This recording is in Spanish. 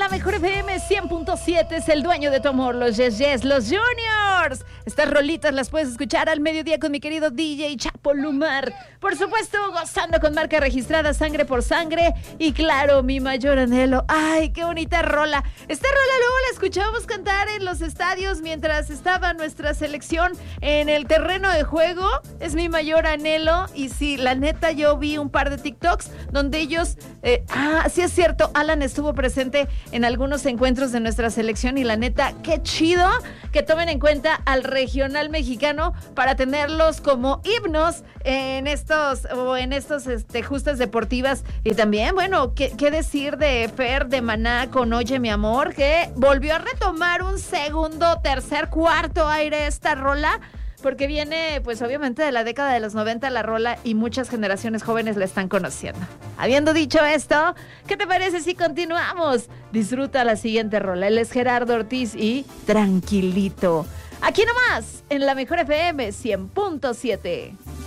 la Mejor FM 100.7 es el dueño de tu amor, los Yes Yes, los Juniors. Estas rolitas las puedes escuchar al mediodía con mi querido DJ Chapo Lumar. Por supuesto, gozando con marca registrada Sangre por Sangre. Y claro, mi mayor anhelo. ¡Ay, qué bonita rola! Esta rola luego la escuchábamos cantar en los estadios mientras estaba nuestra selección en el terreno de juego. Es mi mayor anhelo. Y sí, la neta, yo vi un par de TikToks donde ellos... sí es cierto, Alan estuvo presente en algunos encuentros de nuestra selección y la neta, qué chido que tomen en cuenta al regional mexicano para tenerlos como himnos en estos justas deportivas. Y también, bueno, ¿qué decir de Fer de Maná con Oye Mi Amor? Que volvió a retomar un segundo, tercer, cuarto aire esta rola, porque viene, pues obviamente de la década de los 90 la rola y muchas generaciones jóvenes la están conociendo. Habiendo dicho esto, ¿qué te parece si continuamos? Disfruta la siguiente rola. Él es Gerardo Ortiz y Tranquilito. Aquí nomás, en la Mejor FM 100.7.